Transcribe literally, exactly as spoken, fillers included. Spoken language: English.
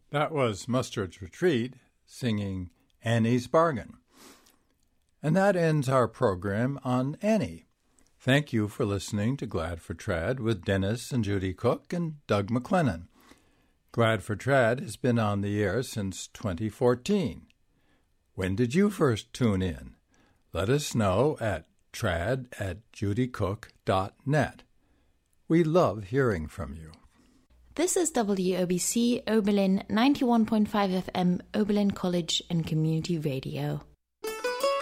That was Mustard's Retreat singing Annie's Bargain. And that ends our program on Annie. Thank you for listening to Glad for Trad with Dennis and Judy Cook and Doug McLennan. Glad for Trad has been on the air since twenty fourteen. When did you first tune in? Let us know at trad at judycook dot net. We love hearing from you. This is W O B C Oberlin ninety-one point five F M, Oberlin College and Community Radio.